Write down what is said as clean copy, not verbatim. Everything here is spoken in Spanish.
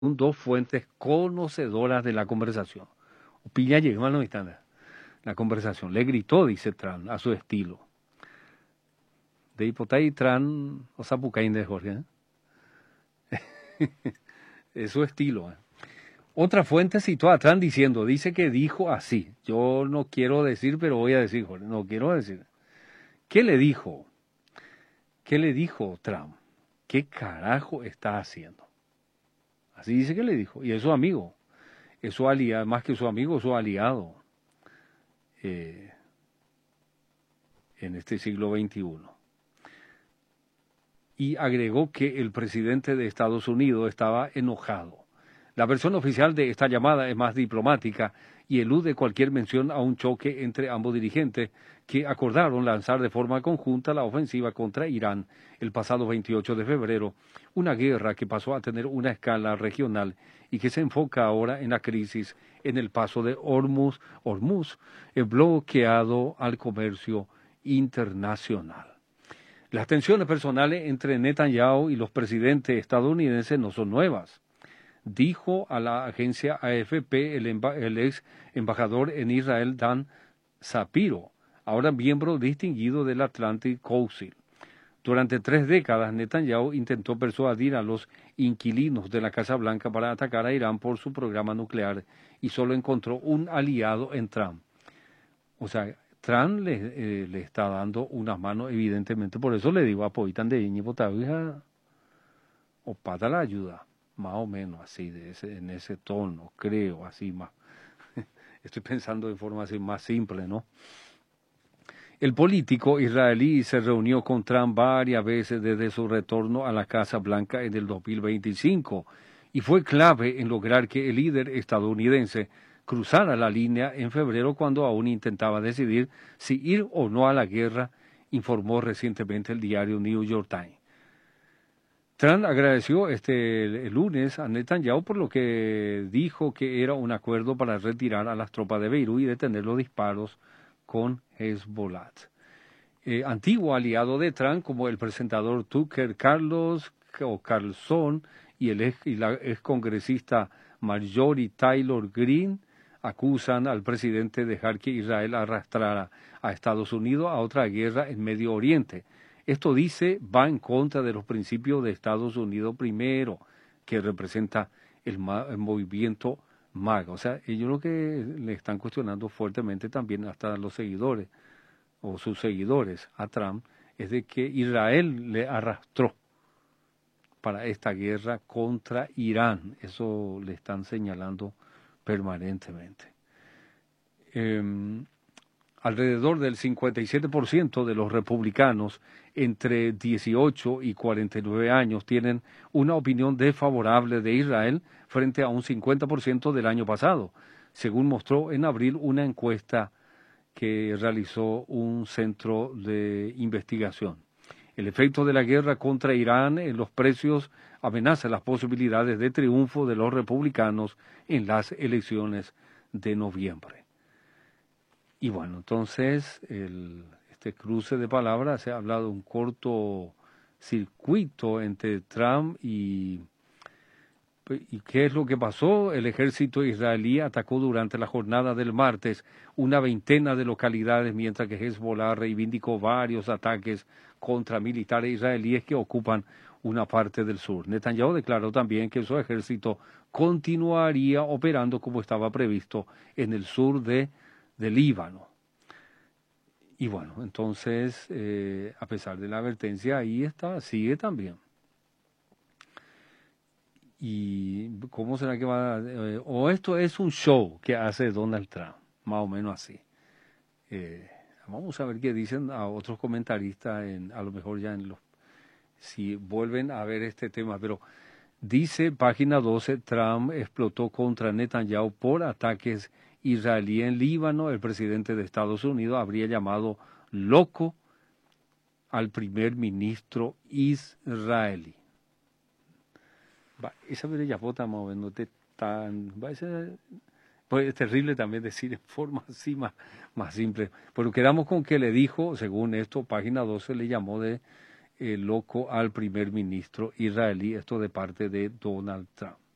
dos fuentes conocedoras de la conversación. Opilla llegó a la conversación. Le gritó, dice Trump, a su estilo. De hipotay Trump, o Zapucaín de Jorge. Es su estilo. Otra fuente citó a Trump diciendo, dice que dijo así. Yo no quiero decir, pero voy a decir, Jorge. No quiero decir. ¿Qué le dijo? ¿Qué le dijo Trump? ¿Qué carajo está haciendo? Así dice que le dijo. Y es su amigo. Es su aliado, más que su amigo, su aliado. En este siglo XXI. Y agregó que el presidente de Estados Unidos estaba enojado. La versión oficial de esta llamada es más diplomática y elude cualquier mención a un choque entre ambos dirigentes que acordaron lanzar de forma conjunta la ofensiva contra Irán el pasado 28 de febrero, una guerra que pasó a tener una escala regional y que se enfoca ahora en la crisis en el paso de Hormuz, bloqueado al comercio internacional. Las tensiones personales entre Netanyahu y los presidentes estadounidenses no son nuevas. Dijo a la agencia AFP el ex embajador en Israel, Dan Shapiro, ahora miembro distinguido del Atlantic Council. Durante 3 décadas, Netanyahu intentó persuadir a los inquilinos de la Casa Blanca para atacar a Irán por su programa nuclear y solo encontró un aliado en Trump. O sea, Trump le está dando unas manos, evidentemente, por eso le digo, apoyitan de Iñi Botavija o pata la ayuda, más o menos así, en ese tono, creo, así más. Estoy pensando de forma así más simple, ¿no? El político israelí se reunió con Trump varias veces desde su retorno a la Casa Blanca en el 2025 y fue clave en lograr que el líder estadounidense cruzara la línea en febrero cuando aún intentaba decidir si ir o no a la guerra, informó recientemente el diario New York Times. Trump agradeció el lunes a Netanyahu por lo que dijo que era un acuerdo para retirar a las tropas de Beirut y detener los disparos con Hezbollah. Antiguo aliado de Trump, como el presentador Tucker Carlson y la ex congresista Marjorie Taylor Greene, acusan al presidente de dejar que Israel arrastrara a Estados Unidos a otra guerra en Medio Oriente. Esto va en contra de los principios de Estados Unidos primero, que representa el movimiento MAGA. O sea, ellos lo que le están cuestionando fuertemente también hasta los seguidores o sus seguidores a Trump es de que Israel le arrastró para esta guerra contra Irán. Eso le están señalando permanentemente. Alrededor del 57% de los republicanos entre 18 y 49 años tienen una opinión desfavorable de Israel frente a un 50% del año pasado, según mostró en abril una encuesta que realizó un centro de investigación. El efecto de la guerra contra Irán en los precios amenaza las posibilidades de triunfo de los republicanos en las elecciones de noviembre. Y bueno, entonces este cruce de palabras, se ha hablado de un corto circuito entre Trump y ¿qué es lo que pasó? El ejército israelí atacó durante la jornada del martes una veintena de localidades, mientras que Hezbollah reivindicó varios ataques contra militares israelíes que ocupan una parte del sur. Netanyahu declaró también que su ejército continuaría operando como estaba previsto en el sur de Líbano. Y bueno, entonces, a pesar de la advertencia, ahí sigue también. ¿Y cómo será que va? O esto es un show que hace Donald Trump, más o menos así. Vamos a ver qué dicen a otros comentaristas, a lo mejor ya si vuelven a ver este tema. Pero dice página 12, Trump explotó contra Netanyahu por ataques israelíes en Líbano. El presidente de Estados Unidos habría llamado loco al primer ministro israelí. Esa ya vota moviéndote tan... Pues es terrible también decir en forma así más simple. Pero quedamos con que le dijo, según esto, página 12 le llamó de loco al primer ministro israelí, esto de parte de Donald Trump.